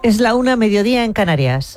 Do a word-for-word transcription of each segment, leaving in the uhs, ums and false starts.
Es la una, mediodía en Canarias.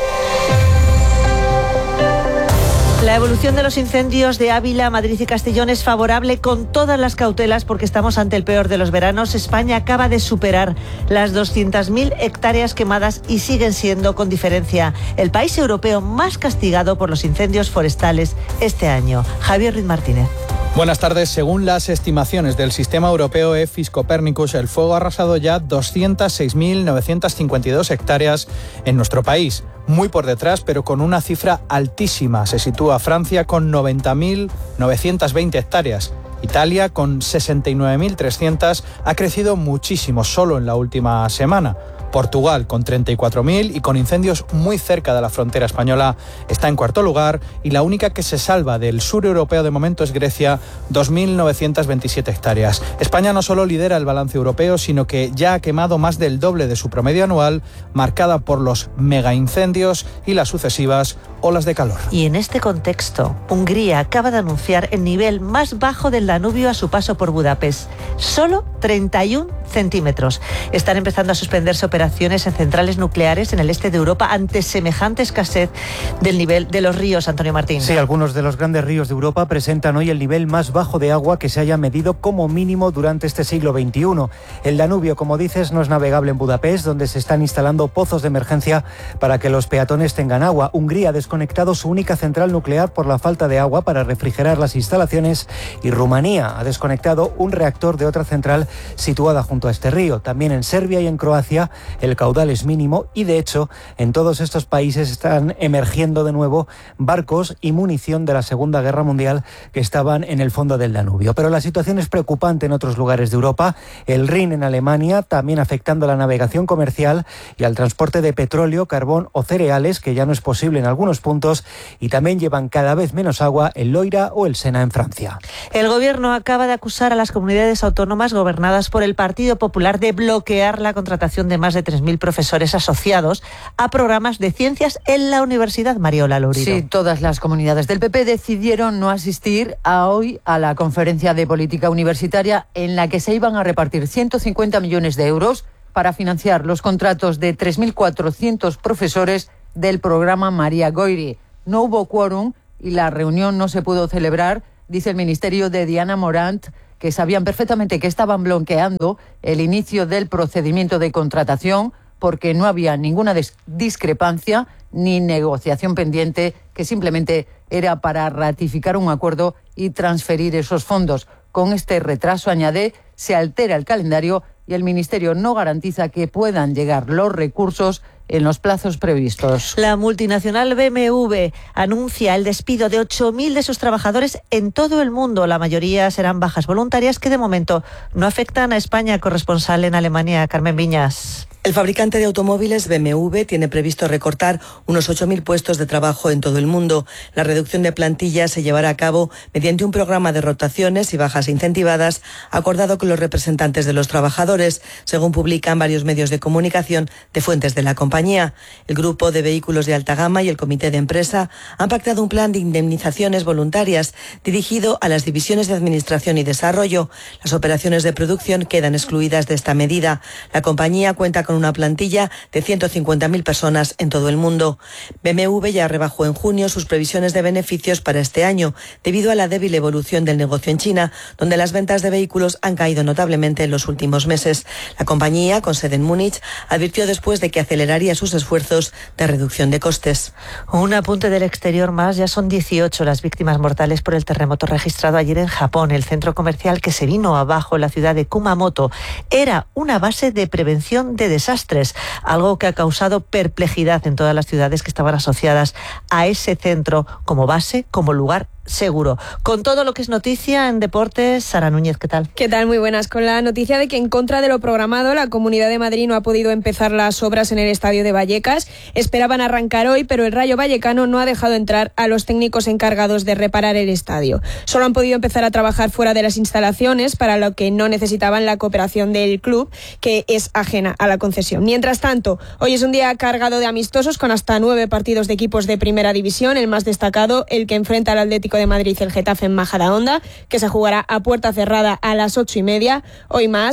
La evolución de los incendios de Ávila, Madrid y Castellón es favorable con todas las cautelas porque estamos ante el peor de los veranos. España acaba de superar las doscientas mil hectáreas quemadas y siguen siendo, con diferencia, el país europeo más castigado por los incendios forestales este año. Javier Ruiz Martínez. Buenas tardes. Según las estimaciones del sistema europeo EFIS Copernicus, el fuego ha arrasado ya doscientas seis mil novecientas cincuenta y dos hectáreas en nuestro país. Muy por detrás, pero con una cifra altísima, se sitúa Francia con noventa mil novecientas veinte hectáreas. Italia, con sesenta y nueve mil trescientas, ha crecido muchísimo solo en la última semana. Portugal, con treinta y cuatro mil y con incendios muy cerca de la frontera española, está en cuarto lugar, y la única que se salva del sur europeo de momento es Grecia, dos mil novecientas veintisiete hectáreas. España no solo lidera el balance europeo, sino que ya ha quemado más del doble de su promedio anual, marcada por los megaincendios y las sucesivas olas de calor. Y en este contexto, Hungría acaba de anunciar el nivel más bajo del Danubio a su paso por Budapest. Solo treinta y un centímetros. Están empezando a suspenderse operaciones en centrales nucleares en el este de Europa ante semejante escasez del nivel de los ríos, Antonio Martín. Sí, algunos de los grandes ríos de Europa presentan hoy el nivel más bajo de agua que se haya medido como mínimo durante este siglo veintiuno. El Danubio, como dices, no es navegable en Budapest, donde se están instalando pozos de emergencia para que los peatones tengan agua. Hungría ha desconectado su única central nuclear por la falta de agua para refrigerar las instalaciones, y Rumanía ha desconectado un reactor de otra central situada junto a este río. También en Serbia y en Croacia el caudal es mínimo, y de hecho en todos estos países están emergiendo de nuevo barcos y munición de la Segunda Guerra Mundial que estaban en el fondo del Danubio. Pero la situación es preocupante en otros lugares de Europa. El Rin en Alemania también afectando a la navegación comercial y al transporte de petróleo, carbón o cereales, que ya no es posible en algunos puntos, y también llevan cada vez menos agua el Loira o el Sena en Francia. El gobierno acaba de acusar a las comunidades autónomas gobernadas por el Partido Popular de bloquear la contratación de más de tres mil profesores asociados a programas de ciencias en la Universidad Mariola Lourido. Sí, todas las comunidades del P P decidieron no asistir a hoy a la conferencia de política universitaria en la que se iban a repartir ciento cincuenta millones de euros para financiar los contratos de tres mil cuatrocientos profesores del programa María Goiri. No hubo quórum y la reunión no se pudo celebrar, dice el ministerio de Diana Morant, que sabían perfectamente que estaban bloqueando el inicio del procedimiento de contratación porque no había ninguna discrepancia ni negociación pendiente, que simplemente era para ratificar un acuerdo y transferir esos fondos. Con este retraso, añade, se altera el calendario y el Ministerio no garantiza que puedan llegar los recursos en los plazos previstos. La multinacional B M W anuncia el despido de ocho mil de sus trabajadores en todo el mundo. La mayoría serán bajas voluntarias que de momento no afectan a España. Corresponsal en Alemania, Carmen Viñas. El fabricante de automóviles B M W tiene previsto recortar unos ocho mil puestos de trabajo en todo el mundo. La reducción de plantilla se llevará a cabo mediante un programa de rotaciones y bajas incentivadas acordado con los representantes de los trabajadores, según publican varios medios de comunicación de fuentes de la compañía. El grupo de vehículos de alta gama y el comité de empresa han pactado un plan de indemnizaciones voluntarias dirigido a las divisiones de administración y desarrollo. Las operaciones de producción quedan excluidas de esta medida. La compañía cuenta con una plantilla de ciento cincuenta mil personas en todo el mundo. B M W ya rebajó en junio sus previsiones de beneficios para este año, debido a la débil evolución del negocio en China, donde las ventas de vehículos han caído notablemente en los últimos meses. La compañía, con sede en Múnich, advirtió después de que aceleraría sus esfuerzos de reducción de costes. Un apunte del exterior más, ya son dieciocho las víctimas mortales por el terremoto registrado ayer en Japón. El centro comercial que se vino abajo en la ciudad de Kumamoto era una base de prevención de desastres, algo que ha causado perplejidad en todas las ciudades que estaban asociadas a ese centro como base, como lugar seguro. Con todo lo que es noticia en deportes, Sara Núñez, ¿qué tal? ¿Qué tal? Muy buenas. Con la noticia de que en contra de lo programado, la Comunidad de Madrid no ha podido empezar las obras en el estadio de Vallecas. Esperaban arrancar hoy, pero el Rayo Vallecano no ha dejado entrar a los técnicos encargados de reparar el estadio. Solo han podido empezar a trabajar fuera de las instalaciones, para lo que no necesitaban la cooperación del club, que es ajena a la concesión. Mientras tanto, hoy es un día cargado de amistosos con hasta nueve partidos de equipos de primera división. El más destacado, el que enfrenta al Atlético de Madrid, el Getafe en Majadahonda, que se jugará a puerta cerrada a las ocho y media. Hoy más,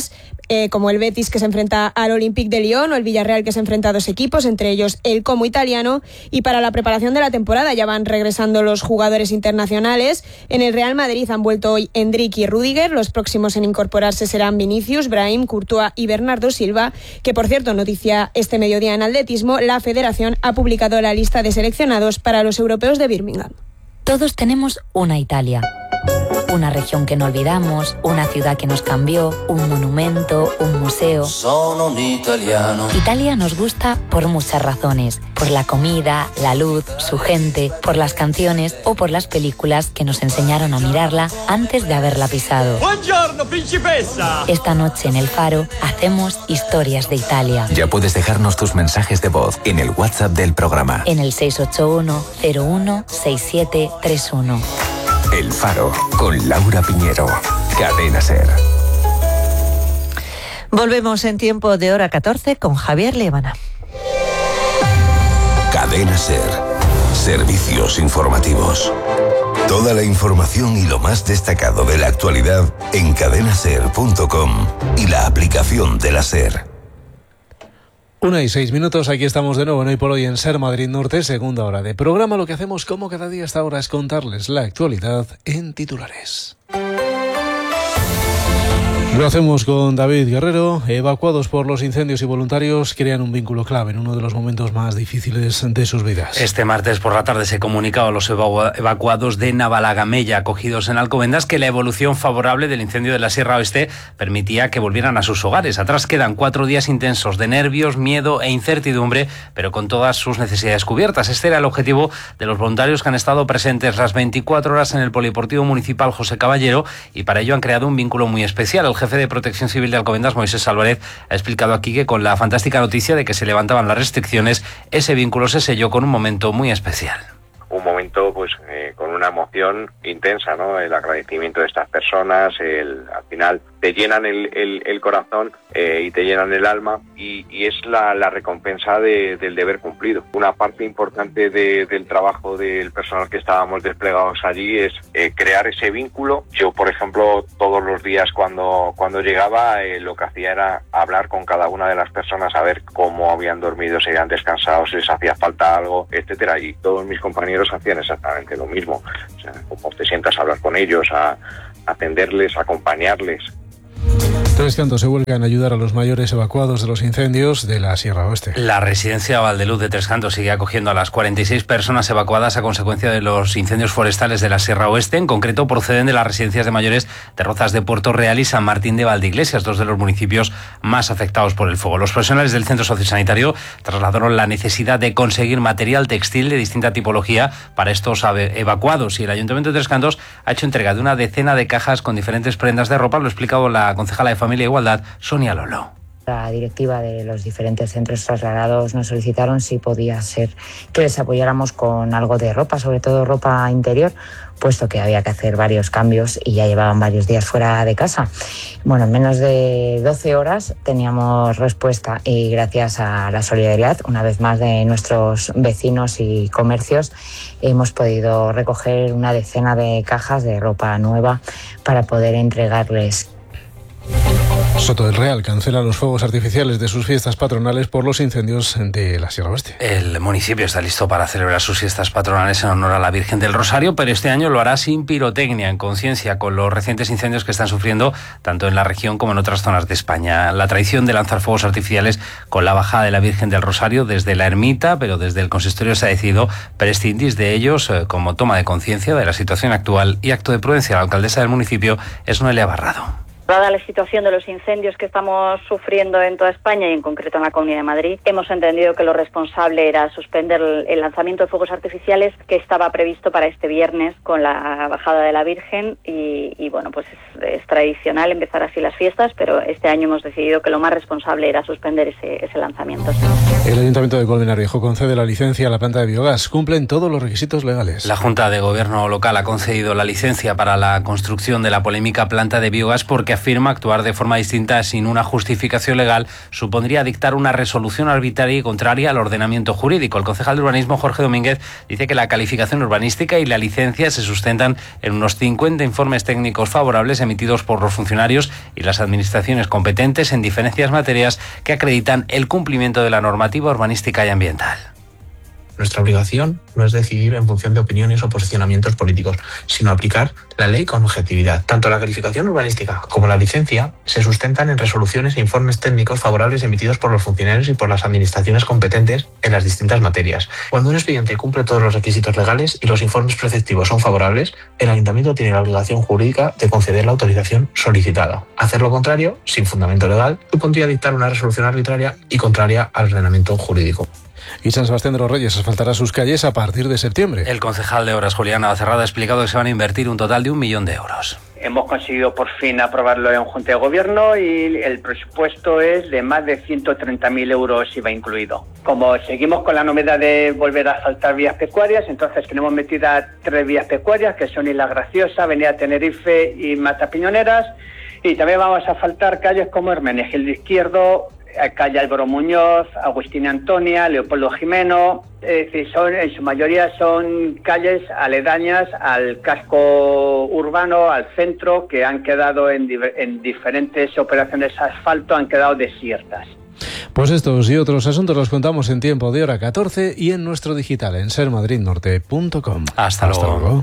eh, como el Betis, que se enfrenta al Olympique de Lyon, o el Villarreal, que se enfrenta a dos equipos, entre ellos el Como italiano. Y para la preparación de la temporada ya van regresando los jugadores internacionales. En el Real Madrid han vuelto hoy Endrick y Rüdiger. Los próximos en incorporarse serán Vinicius, Brahim, Courtois y Bernardo Silva, que por cierto, noticia este mediodía en atletismo, la Federación ha publicado la lista de seleccionados para los europeos de Birmingham. Todos tenemos una Italia, una región que no olvidamos, una ciudad que nos cambió, un monumento, un museo. Sono un italiano. Italia nos gusta por muchas razones, por la comida, la luz, su gente, por las canciones o por las películas que nos enseñaron a mirarla antes de haberla pisado. Buongiorno, principessa. Esta noche en El Faro hacemos historias de Italia. Ya puedes dejarnos tus mensajes de voz en el WhatsApp del programa. En el seis ocho uno cero uno seis siete tres uno. El Faro, con Laura Piñero. Cadena SER. Volvemos en tiempo de hora catorce con Javier Líbana. Cadena SER. Servicios informativos. Toda la información y lo más destacado de la actualidad en cadena ser punto com y la aplicación de la SER. Una y seis minutos, aquí estamos de nuevo en Hoy por Hoy en SER Madrid Norte, segunda hora de programa. Lo que hacemos como cada día a esta hora es contarles la actualidad en titulares. Lo hacemos con David Guerrero. Evacuados por los incendios y voluntarios crean un vínculo clave en uno de los momentos más difíciles de sus vidas. Este martes por la tarde se comunicaba a los evacuados de Navalagamella, acogidos en Alcobendas, que la evolución favorable del incendio de la Sierra Oeste permitía que volvieran a sus hogares. Atrás quedan cuatro días intensos de nervios, miedo e incertidumbre, pero con todas sus necesidades cubiertas. Este era el objetivo de los voluntarios que han estado presentes las veinticuatro horas en el Polideportivo Municipal José Caballero, y para ello han creado un vínculo muy especial. El jefe de Protección Civil de Alcobendas, Moisés Álvarez, ha explicado aquí que con la fantástica noticia de que se levantaban las restricciones, ese vínculo se selló con un momento muy especial. Un momento pues eh, con una emoción intensa, ¿no? El agradecimiento de estas personas, el, al final te llenan el, el, el corazón eh, y te llenan el alma, y, y es la, la recompensa de, del deber cumplido. Una parte importante de, del trabajo del personal que estábamos desplegados allí es eh, crear ese vínculo. Yo, por ejemplo, todos los días cuando, cuando llegaba, eh, lo que hacía era hablar con cada una de las personas, a ver cómo habían dormido, si habían descansado, si les hacía falta algo, etcétera. Y todos mis compañeros hacían exactamente lo mismo. O sea, como te sientas a hablar con ellos, a, a atenderles, a acompañarles. Tres Cantos se vuelcan a ayudar a los mayores evacuados de los incendios de la Sierra Oeste. La residencia Valdeluz de Tres Cantos sigue acogiendo a las cuarenta y seis personas evacuadas a consecuencia de los incendios forestales de la Sierra Oeste. En concreto, proceden de las residencias de mayores de Rozas de Puerto Real y San Martín de Valdeiglesias, dos de los municipios más afectados por el fuego. Los profesionales del centro sociosanitario trasladaron la necesidad de conseguir material textil de distinta tipología para estos evacuados, y el Ayuntamiento de Tres Cantos ha hecho entrega de una decena de cajas con diferentes prendas de ropa. Lo ha explicado la concejala de Familia e Igualdad, Sonia Lolo. La directiva de los diferentes centros trasladados nos solicitaron si podía ser que les apoyáramos con algo de ropa, sobre todo ropa interior, puesto que había que hacer varios cambios y ya llevaban varios días fuera de casa. Bueno, en menos de doce horas teníamos respuesta, y gracias a la solidaridad, una vez más, de nuestros vecinos y comercios, hemos podido recoger una decena de cajas de ropa nueva para poder entregarles. Soto del Real cancela los fuegos artificiales de sus fiestas patronales por los incendios de la Sierra Oeste. El municipio está listo para celebrar sus fiestas patronales en honor a la Virgen del Rosario, pero este año lo hará sin pirotecnia, en conciencia con los recientes incendios que están sufriendo tanto en la región como en otras zonas de España. La tradición de lanzar fuegos artificiales con la bajada de la Virgen del Rosario desde la ermita, pero desde el consistorio se ha decidido prescindir de ellos eh, como toma de conciencia de la situación actual y acto de prudencia. La alcaldesa del municipio es Noelia Barrado. Dada la situación de los incendios que estamos sufriendo en toda España y en concreto en la Comunidad de Madrid, hemos entendido que lo responsable era suspender el lanzamiento de fuegos artificiales que estaba previsto para este viernes con la bajada de la Virgen, y, y bueno, pues es, es tradicional empezar así las fiestas, pero este año hemos decidido que lo más responsable era suspender ese, ese lanzamiento. El Ayuntamiento de Colmenar Viejo concede la licencia a la planta de biogás. Cumplen todos los requisitos legales. La Junta de Gobierno local ha concedido la licencia para la construcción de la polémica planta de biogás porque afirma actuar de forma distinta sin una justificación legal supondría dictar una resolución arbitraria y contraria al ordenamiento jurídico. El concejal de urbanismo, Jorge Domínguez, dice que la calificación urbanística y la licencia se sustentan en unos cincuenta informes técnicos favorables emitidos por los funcionarios y las administraciones competentes en diferentes materias que acreditan el cumplimiento de la normativa urbanística y ambiental. Nuestra obligación no es decidir en función de opiniones o posicionamientos políticos, sino aplicar la ley con objetividad. Tanto la calificación urbanística como la licencia se sustentan en resoluciones e informes técnicos favorables emitidos por los funcionarios y por las administraciones competentes en las distintas materias. Cuando un expediente cumple todos los requisitos legales y los informes preceptivos son favorables, el ayuntamiento tiene la obligación jurídica de conceder la autorización solicitada. Hacer lo contrario, sin fundamento legal, supondría dictar una resolución arbitraria y contraria al ordenamiento jurídico. Y San Sebastián de los Reyes asfaltará sus calles a partir de septiembre. El concejal de Obras, Julián Navacerrada, ha explicado que se van a invertir un total de un millón de euros. Hemos conseguido por fin aprobarlo en Junta de Gobierno y el presupuesto es de más de ciento treinta mil euros I V A incluido. Como seguimos con la novedad de volver a asfaltar vías pecuarias, entonces tenemos metidas tres vías pecuarias que son Isla Graciosa, Avenida Tenerife y Matapiñoneras, y también vamos a asfaltar calles como Hermenegildo Izquierdo, calle Álvaro Muñoz, Agustina Antonia, Leopoldo Jimeno. Es decir, son, en su mayoría son calles aledañas al casco urbano, al centro, que han quedado en, en diferentes operaciones de asfalto, han quedado desiertas. Pues estos y otros asuntos los contamos en tiempo de hora catorce y en nuestro digital en ser madrid norte punto com. Hasta, Hasta luego. luego.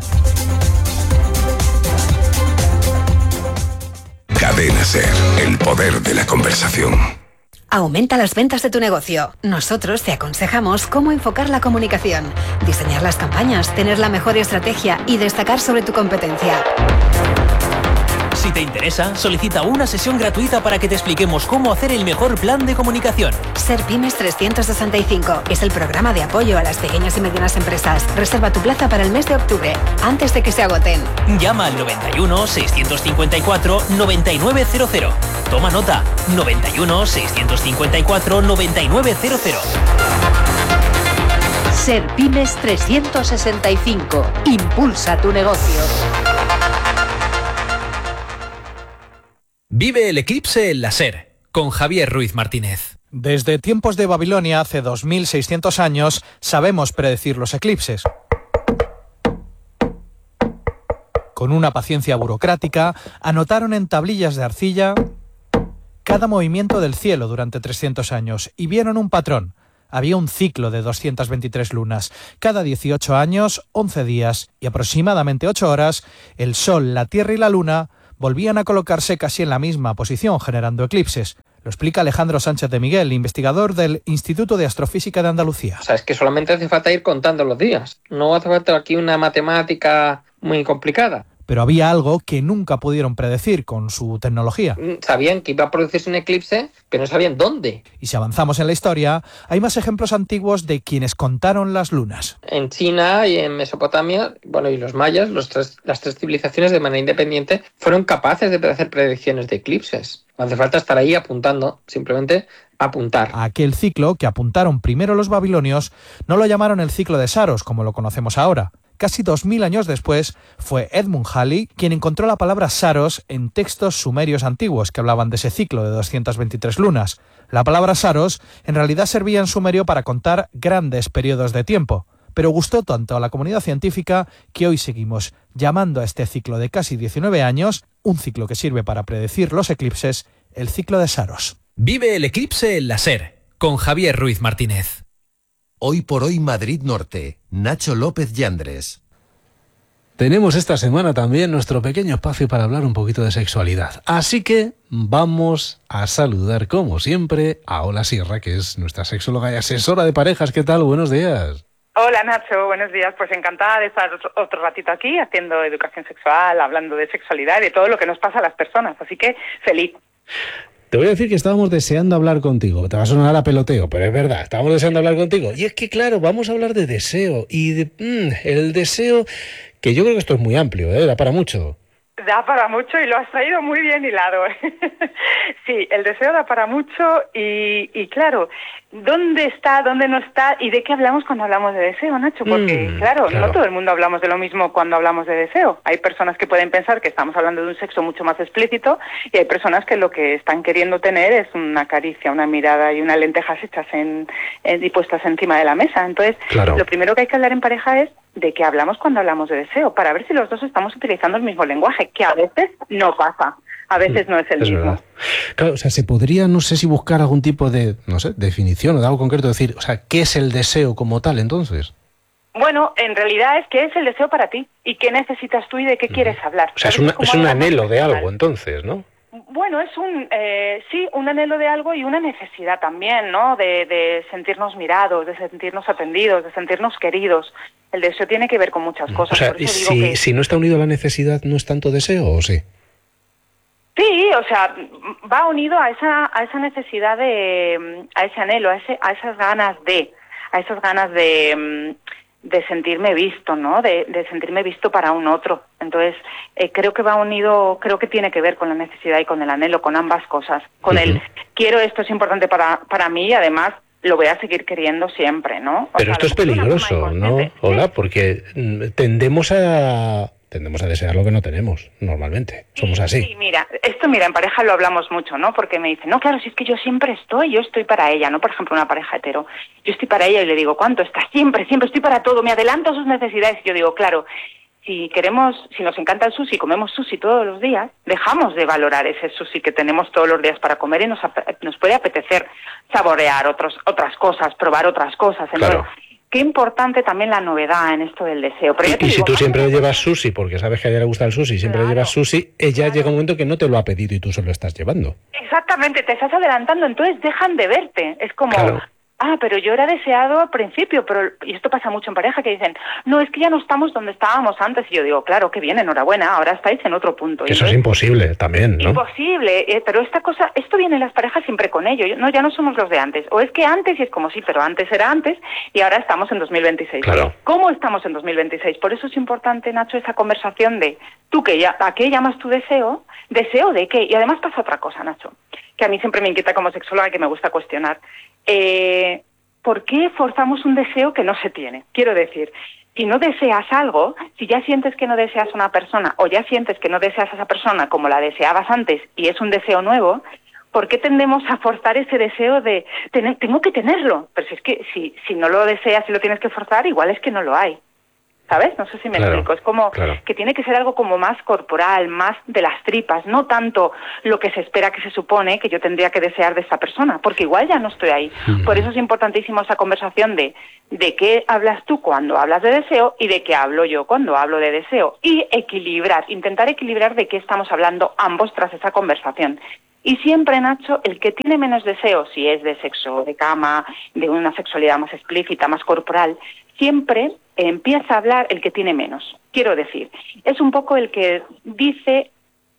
Cadena SER, el poder de la conversación. Aumenta las ventas de tu negocio. Nosotros te aconsejamos cómo enfocar la comunicación, diseñar las campañas, tener la mejor estrategia y destacar sobre tu competencia. Si te interesa, solicita una sesión gratuita para que te expliquemos cómo hacer el mejor plan de comunicación. SERPymes trescientos sesenta y cinco es el programa de apoyo a las pequeñas y medianas empresas. Reserva tu plaza para el mes de octubre, antes de que se agoten. Llama al noventa y uno, seiscientos cincuenta y cuatro, noventa y nueve cero cero. Toma nota, noventa y uno, seiscientos cincuenta y cuatro, noventa y nueve cero cero. SERPymes trescientos sesenta y cinco. Impulsa tu negocio. Vive el eclipse en la SER, con Javier Ruiz Martínez. Desde tiempos de Babilonia, hace dos mil seiscientos años, sabemos predecir los eclipses. Con una paciencia burocrática, anotaron en tablillas de arcilla cada movimiento del cielo durante trescientos años y vieron un patrón. Había un ciclo de doscientas veintitrés lunas. Cada dieciocho años, once días y aproximadamente ocho horas, el Sol, la Tierra y la Luna volvían a colocarse casi en la misma posición, generando eclipses. Lo explica Alejandro Sánchez de Miguel, investigador del Instituto de Astrofísica de Andalucía. O sea, es que solamente hace falta ir contando los días. No hace falta aquí una matemática muy complicada. Pero había algo que nunca pudieron predecir con su tecnología. Sabían que iba a producirse un eclipse, pero no sabían dónde. Y si avanzamos en la historia, hay más ejemplos antiguos de quienes contaron las lunas. En China y en Mesopotamia, bueno, y los mayas, los tres, las tres civilizaciones de manera independiente, fueron capaces de hacer predicciones de eclipses. No hace falta estar ahí apuntando, simplemente apuntar. A aquel ciclo que apuntaron primero los babilonios, no lo llamaron el ciclo de Saros, como lo conocemos ahora. Casi dos mil años después, fue Edmund Halley quien encontró la palabra Saros en textos sumerios antiguos que hablaban de ese ciclo de doscientas veintitrés lunas. La palabra Saros en realidad servía en sumerio para contar grandes periodos de tiempo, pero gustó tanto a la comunidad científica que hoy seguimos llamando a este ciclo de casi diecinueve años, un ciclo que sirve para predecir los eclipses, el ciclo de Saros. Vive el eclipse en la SER, con Javier Ruiz Martínez. Hoy por hoy Madrid Norte, Nacho López Yandres. Tenemos esta semana también nuestro pequeño espacio para hablar un poquito de sexualidad. Así que vamos a saludar, como siempre, a Ola Sierra, que es nuestra sexóloga y asesora de parejas. ¿Qué tal? Buenos días. Hola Nacho, buenos días. Pues encantada de estar otro ratito aquí haciendo educación sexual, hablando de sexualidad y de todo lo que nos pasa a las personas. Así que feliz. Te voy a decir que estábamos deseando hablar contigo. Te va a sonar a peloteo, pero es verdad, estábamos deseando hablar contigo. Y es que, claro, vamos a hablar de deseo. Y de, mmm, el deseo, que yo creo que esto es muy amplio, ¿eh? Da para mucho. da para mucho y lo has traído muy bien hilado. Sí, el deseo da para mucho y, y claro, ¿dónde está, dónde no está y de qué hablamos cuando hablamos de deseo, Nacho? Porque mm, claro, claro, no todo el mundo hablamos de lo mismo cuando hablamos de deseo. Hay personas que pueden pensar que estamos hablando de un sexo mucho más explícito y hay personas que lo que están queriendo tener es una caricia, una mirada y unas lentejas hechas en, en, y puestas encima de la mesa. Entonces, claro, lo primero que hay que hablar en pareja es de qué hablamos cuando hablamos de deseo, para ver si los dos estamos utilizando el mismo lenguaje, que a veces no pasa, a veces no es el es mismo. Verdad. Claro, o sea, se podría, no sé si buscar algún tipo de, no sé, definición o de algo concreto, decir, o sea, ¿qué es el deseo como tal entonces? Bueno, en realidad es qué es el deseo para ti y qué necesitas tú y de qué quieres hablar. O sea, es, una, es un anhelo de algo entonces, ¿no? Bueno, es un, eh, sí, un anhelo de algo y una necesidad también, ¿no? De, de sentirnos mirados, de sentirnos atendidos, de sentirnos queridos. El deseo tiene que ver con muchas cosas. O sea, por eso si, digo que... si no está unido a la necesidad, ¿no es tanto deseo o sí? Sí, o sea, va unido a esa, a esa necesidad de, a ese anhelo, a, ese, a esas ganas de, a esas ganas de... de sentirme visto, ¿no? De, de sentirme visto para un otro. Entonces, eh, creo que va unido, creo que tiene que ver con la necesidad y con el anhelo, con ambas cosas. Con uh-huh. el quiero, esto es importante para, para mí y además lo voy a seguir queriendo siempre, ¿no? O Pero sea, esto es peligroso, ¿no? Hola, porque tendemos a... tendemos a desear lo que no tenemos, normalmente. Somos así. Sí, mira, esto mira, en pareja lo hablamos mucho, ¿no? Porque me dicen, no, claro, si es que yo siempre estoy, yo estoy para ella, ¿no? Por ejemplo, una pareja hetero. Yo estoy para ella y le digo, ¿cuánto estás? Siempre, siempre estoy para todo, me adelanto a sus necesidades. Y yo digo, claro, si queremos, si nos encanta el sushi, comemos sushi todos los días, dejamos de valorar ese sushi que tenemos todos los días para comer y nos, nos puede apetecer saborear otros, otras cosas, probar otras cosas. Entonces, claro. Qué importante también la novedad en esto del deseo. Pero y y digo, si tú siempre le llevas sushi, porque sabes que a ella le gusta el sushi, siempre claro, le llevas sushi, ella claro. llega un momento que no te lo ha pedido y tú se lo estás llevando. Exactamente, te estás adelantando, entonces dejan de verte. Es como, claro. ah, pero yo era deseado al principio, pero y esto pasa mucho en pareja, que dicen, no, es que ya no estamos donde estábamos antes. Y yo digo, claro, que bien, enhorabuena, ahora estáis en otro punto. Que eso entonces, es imposible también, ¿no? Imposible, eh, pero esta cosa, esto viene en las parejas siempre con ello, no, ya no somos los de antes. O es que antes, y es como sí, pero antes era antes, y ahora estamos en dos mil veintiséis. Claro. ¿Cómo estamos en dos mil veintiséis? Por eso es importante, Nacho, esa conversación de, tú, que ya, ¿a qué llamas tu deseo? ¿Deseo de qué? Y además pasa otra cosa, Nacho, que a mí siempre me inquieta como sexóloga y que me gusta cuestionar. Eh... ¿Por qué forzamos un deseo que no se tiene? Quiero decir, si no deseas algo, si ya sientes que no deseas a una persona o ya sientes que no deseas a esa persona como la deseabas antes y es un deseo nuevo, ¿por qué tendemos a forzar ese deseo de tener, tengo que tenerlo? Pero si es que si, si no lo deseas y lo tienes que forzar, igual es que no lo hay. ¿Sabes? No sé si me claro, explico. Es como claro. que tiene que ser algo como más corporal, más de las tripas, no tanto lo que se espera, que se supone que yo tendría que desear de esta persona, porque igual ya no estoy ahí. Mm. Por eso es importantísimo esa conversación de de qué hablas tú cuando hablas de deseo y de qué hablo yo cuando hablo de deseo. Y equilibrar, intentar equilibrar de qué estamos hablando ambos tras esa conversación. Y siempre, Nacho, el que tiene menos deseo, si es de sexo, de cama, de una sexualidad más explícita, más corporal, siempre empieza a hablar el que tiene menos. Quiero decir, es un poco el que dice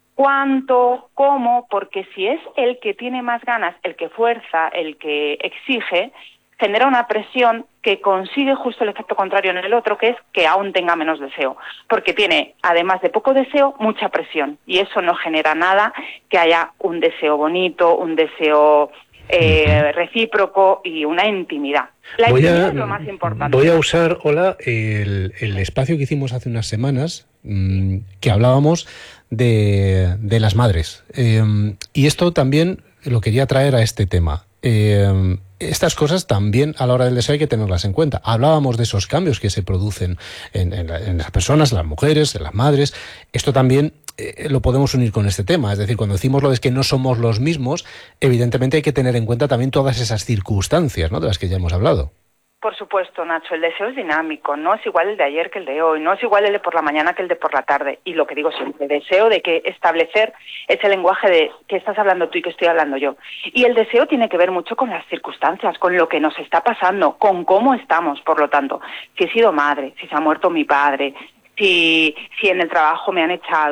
cuánto, cómo, porque si es el que tiene más ganas, el que fuerza, el que exige, genera una presión que consigue justo el efecto contrario en el otro, que es que aún tenga menos deseo, porque tiene, además de poco deseo, mucha presión, y eso no genera nada que haya un deseo bonito, un deseo eh, recíproco y una intimidad. La voy intimidad a, es lo más importante. Voy a usar, Hola, el, el espacio que hicimos hace unas semanas, mmm, que hablábamos de, de las madres, eh, y esto también lo quería traer a este tema. Eh, estas cosas también a la hora del deseo hay que tenerlas en cuenta. Hablábamos de esos cambios que se producen en, en, en las personas, en las mujeres, en las madres. Esto también eh, lo podemos unir con este tema. Es decir, cuando decimos lo de que no somos los mismos, evidentemente hay que tener en cuenta también todas esas circunstancias, ¿no?, de las que ya hemos hablado. Por supuesto, Nacho, el deseo es dinámico, no es igual el de ayer que el de hoy, no es igual el de por la mañana que el de por la tarde. Y lo que digo siempre, el deseo de que establecer ese lenguaje de que estás hablando tú y que estoy hablando yo. Y el deseo tiene que ver mucho con las circunstancias, con lo que nos está pasando, con cómo estamos. Por lo tanto, si he sido madre, si se ha muerto mi padre, si, si en el trabajo me han echado,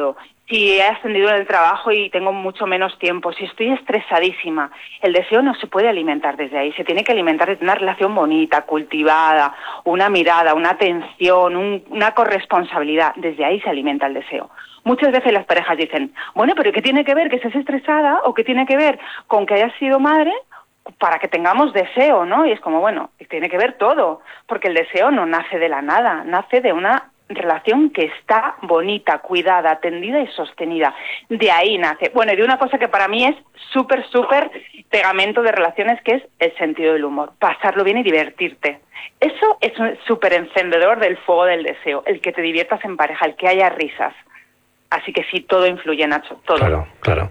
si he ascendido en el trabajo y tengo mucho menos tiempo, si estoy estresadísima, el deseo no se puede alimentar desde ahí, se tiene que alimentar desde una relación bonita, cultivada, una mirada, una atención, un, una corresponsabilidad, desde ahí se alimenta el deseo. Muchas veces las parejas dicen, bueno, pero ¿qué tiene que ver que estés estresada o qué tiene que ver con que hayas sido madre para que tengamos deseo, ¿no? Y es como, bueno, tiene que ver todo, porque el deseo no nace de la nada, nace de una relación que está bonita, cuidada, atendida y sostenida. De ahí nace. Bueno, y de una cosa que para mí es súper, súper pegamento de relaciones, que es el sentido del humor. Pasarlo bien y divertirte. Eso es un súper encendedor del fuego del deseo. El que te diviertas en pareja, el que haya risas. Así que sí, todo influye, Nacho, todo. Claro, claro.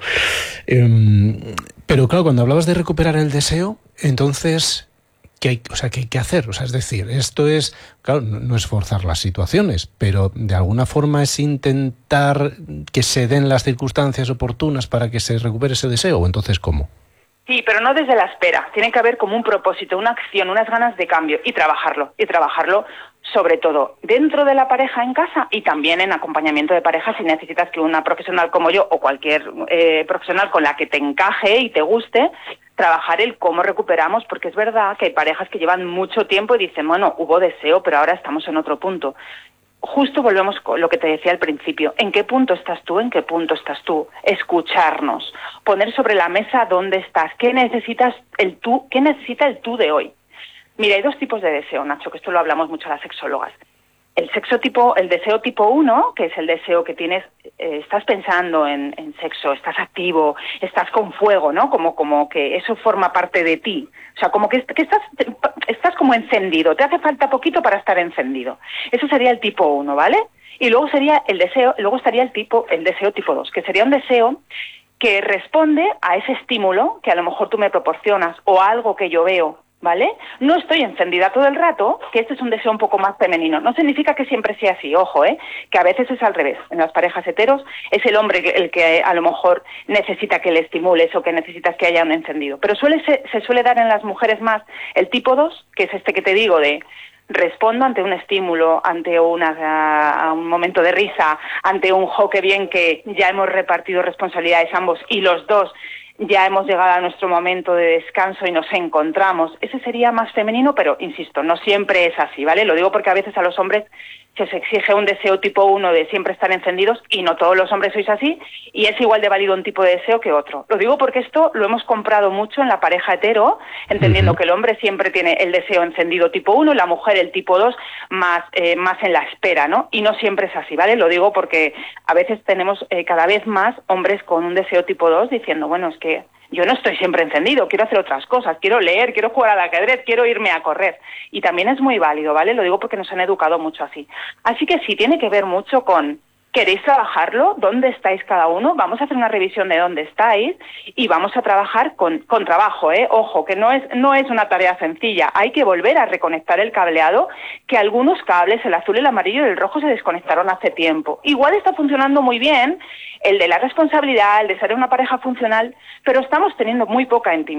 Eh, pero claro, cuando hablabas de recuperar el deseo, entonces... ¿Qué hay, o sea, ¿qué hay que hacer? O sea, es decir, esto es, claro, no, no es forzar las situaciones, pero de alguna forma es intentar que se den las circunstancias oportunas para que se recupere ese deseo, ¿o entonces cómo? Sí, pero no desde la espera. Tiene que haber como un propósito, una acción, unas ganas de cambio y trabajarlo. Y trabajarlo sobre todo dentro de la pareja en casa y también en acompañamiento de pareja si necesitas que una profesional como yo o cualquier eh, profesional con la que te encaje y te guste, trabajar el cómo recuperamos, porque es verdad que hay parejas que llevan mucho tiempo y dicen, bueno, hubo deseo, pero ahora estamos en otro punto. Justo volvemos con lo que te decía al principio. ¿En qué punto estás tú? ¿En qué punto estás tú? Escucharnos. Poner sobre la mesa dónde estás. ¿Qué necesitas el tú? ¿Qué necesita el tú de hoy? Mira, hay dos tipos de deseo, Nacho, que esto lo hablamos mucho las sexólogas. El sexo tipo, el deseo tipo uno, que es el deseo que tienes, eh, estás pensando en, en sexo, estás activo, estás con fuego, ¿no? Como, como que eso forma parte de ti. O sea, como que, que estás, estás como encendido, te hace falta poquito para estar encendido. Eso sería el tipo uno, ¿vale? Y luego sería el deseo, luego estaría el tipo, el deseo tipo dos, que sería un deseo que responde a ese estímulo que a lo mejor tú me proporcionas o a algo que yo veo, ¿vale? No estoy encendida todo el rato, que este es un deseo un poco más femenino. No significa que siempre sea así, ojo, ¿eh? Que a veces es al revés. En las parejas heteros es el hombre el que a lo mejor necesita que le estimules o que necesitas que haya un encendido. Pero suele ser, se suele dar en las mujeres más el tipo dos, que es este que te digo de respondo ante un estímulo, ante una, uh, un momento de risa, ante un jo, que bien que ya hemos repartido responsabilidades ambos y los dos ya hemos llegado a nuestro momento de descanso y nos encontramos. Ese sería más femenino, pero insisto, no siempre es así, ¿vale? Lo digo porque a veces a los hombres se os exige un deseo tipo uno de siempre estar encendidos y no todos los hombres sois así y es igual de válido un tipo de deseo que otro. Lo digo porque esto lo hemos comprado mucho en la pareja hetero, entendiendo uh-huh. que el hombre siempre tiene el deseo encendido tipo uno y la mujer el tipo dos más, eh, más en la espera, ¿no? Y no siempre es así, ¿vale? Lo digo porque a veces tenemos eh, cada vez más hombres con un deseo tipo dos diciendo, bueno, es que yo no estoy siempre encendido, quiero hacer otras cosas, quiero leer, quiero jugar al ajedrez, quiero irme a correr. Y también es muy válido, ¿vale? Lo digo porque nos han educado mucho así. Así que sí, tiene que ver mucho con, ¿queréis trabajarlo? ¿Dónde estáis cada uno? Vamos a hacer una revisión de dónde estáis y vamos a trabajar con, con trabajo, ¿eh? Ojo, que no es, no es una tarea sencilla. Hay que volver a reconectar el cableado, que algunos cables, el azul, el amarillo y el rojo, se desconectaron hace tiempo. Igual está funcionando muy bien el de la responsabilidad, el de ser una pareja funcional, pero estamos teniendo muy poca intimidad.